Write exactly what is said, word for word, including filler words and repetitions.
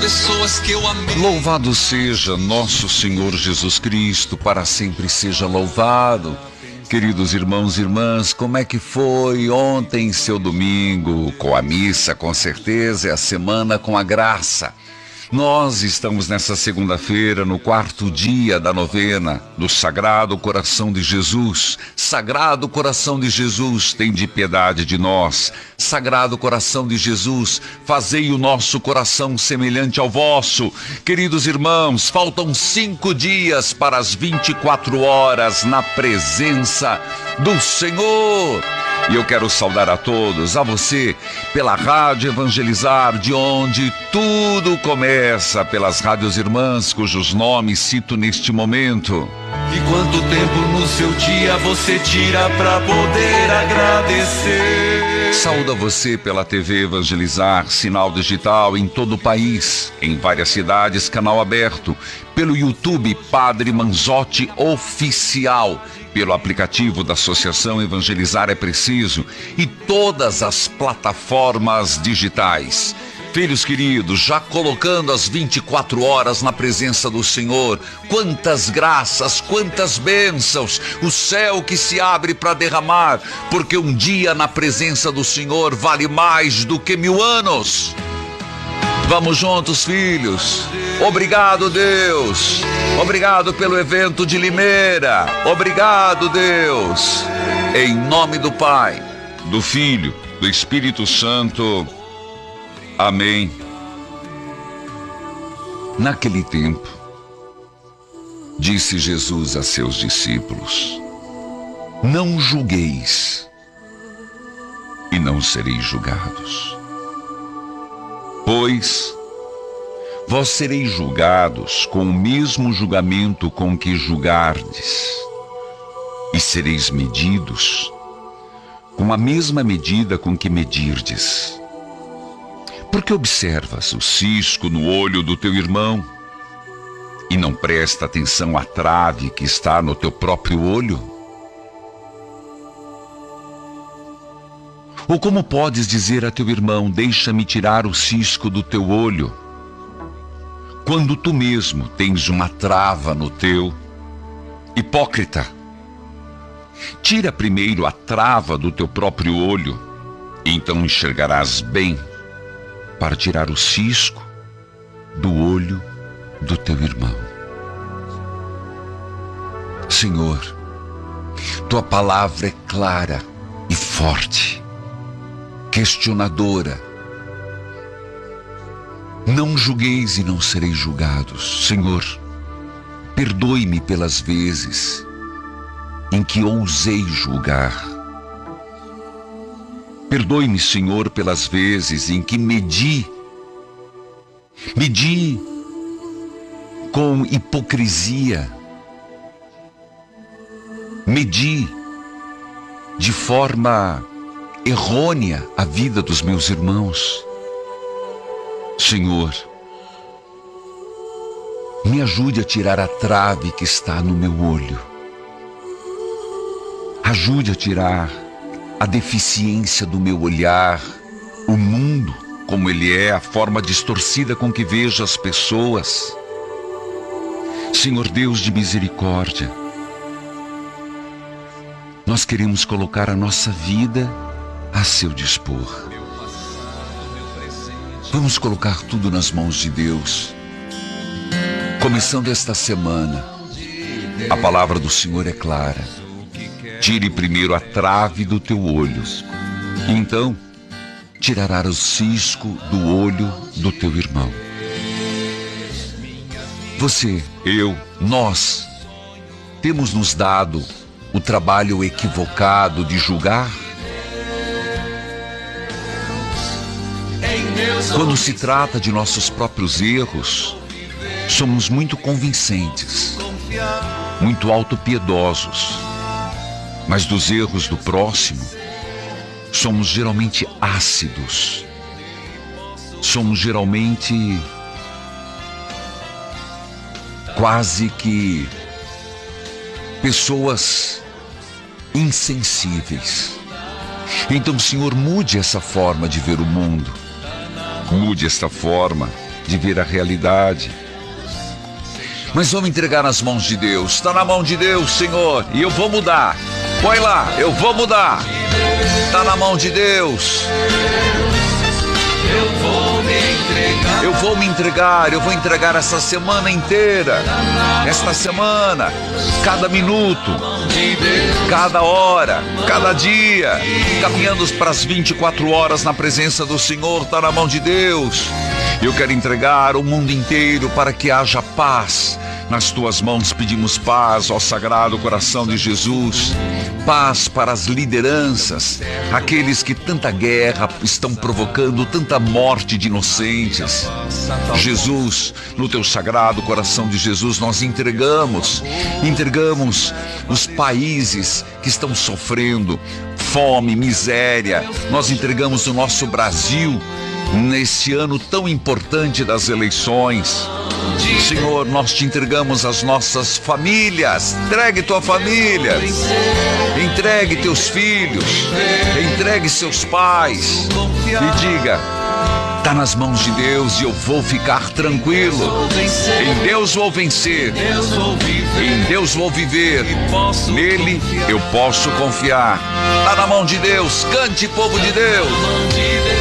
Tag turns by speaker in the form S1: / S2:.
S1: pessoas que eu amei.
S2: Louvado seja nosso Senhor Jesus Cristo, para sempre seja louvado. Queridos irmãos e irmãs, como é que foi ontem seu domingo? Com a missa, com certeza, é a semana com a graça. Nós estamos nessa segunda-feira no quarto dia da novena do Sagrado Coração de Jesus. Sagrado Coração de Jesus, tende piedade de nós. Sagrado Coração de Jesus, fazei o nosso coração semelhante ao vosso. Queridos irmãos, faltam cinco dias para as vinte e quatro horas na presença do Senhor. E eu quero saudar a todos, a você, pela Rádio Evangelizar, de onde tudo começa, pelas rádios irmãs, cujos nomes cito neste momento.
S1: E quanto tempo no seu dia você tira para poder agradecer?
S2: Saúdo a você pela T V Evangelizar, sinal digital em todo o país, em várias cidades, canal aberto, pelo YouTube Padre Manzotti Oficial, pelo aplicativo da Associação Evangelizar é Preciso e todas as plataformas digitais. Filhos queridos, já colocando as vinte e quatro horas na presença do Senhor, quantas graças, quantas bênçãos, o céu que se abre para derramar, porque um dia na presença do Senhor vale mais do que mil anos. Vamos juntos, filhos. Obrigado, Deus. Obrigado pelo evento de Limeira. Obrigado, Deus. Em nome do Pai, do Filho, do Espírito Santo. Amém. Naquele tempo, disse Jesus a seus discípulos: não julgueis, e não sereis julgados. Pois vós sereis julgados com o mesmo julgamento com que julgardes, e sereis medidos com a mesma medida com que medirdes. Porque observas o cisco no olho do teu irmão e não presta atenção à trave que está no teu próprio olho? Ou como podes dizer a teu irmão: deixa-me tirar o cisco do teu olho, quando tu mesmo tens uma trava no teu? Hipócrita, tira primeiro a trava do teu próprio olho, e então enxergarás bem para tirar o cisco do olho do teu irmão. Senhor, tua palavra é clara e forte, questionadora. Não julgueis e não sereis julgados. Senhor, perdoe-me pelas vezes em que ousei julgar. Perdoe-me, Senhor, pelas vezes em que medi, medi com hipocrisia, medi de forma errônea a vida dos meus irmãos. Senhor, me ajude a tirar a trave que está no meu olho. Ajude a tirar a deficiência do meu olhar, o mundo como ele é, a forma distorcida com que vejo as pessoas. Senhor Deus de misericórdia, nós queremos colocar a nossa vida a seu dispor. Vamos colocar tudo nas mãos de Deus. Começando esta semana, a palavra do Senhor é clara. Tire primeiro a trave do teu olho, e então tirarás o cisco do olho do teu irmão. Você, eu, nós, temos nos dado o trabalho equivocado de julgar? Quando se trata de nossos próprios erros, somos muito convincentes, muito autopiedosos. Mas dos erros do próximo, somos geralmente ácidos. Somos geralmente quase que pessoas insensíveis. Então, Senhor, mude essa forma de ver o mundo. Mude esta forma de vir à realidade. Mas vamos entregar nas mãos de Deus. Está na mão de Deus, Senhor, e eu vou mudar. Põe lá, eu vou mudar. Está na mão de Deus.
S1: Eu vou me entregar.
S2: Eu vou me entregar, eu vou entregar essa semana inteira. Esta semana, cada minuto, cada hora, cada dia, caminhando para as vinte e quatro horas na presença do Senhor. Está na mão de Deus. Eu quero entregar o mundo inteiro para que haja paz. Nas tuas mãos pedimos paz, ó Sagrado Coração de Jesus. Paz para as lideranças, aqueles que tanta guerra estão provocando, tanta morte de inocentes. Jesus, no teu Sagrado Coração de Jesus, nós entregamos, entregamos os países que estão sofrendo fome, miséria. Nós entregamos o nosso Brasil nesse ano tão importante das eleições. Senhor, nós te entregamos as nossas famílias. Entregue tua família, entregue teus filhos, entregue seus pais e diga: está nas mãos de Deus e eu vou ficar tranquilo. Em Deus vou vencer, em Deus vou viver, nele eu posso confiar. Está na mão de Deus. Cante, povo de Deus.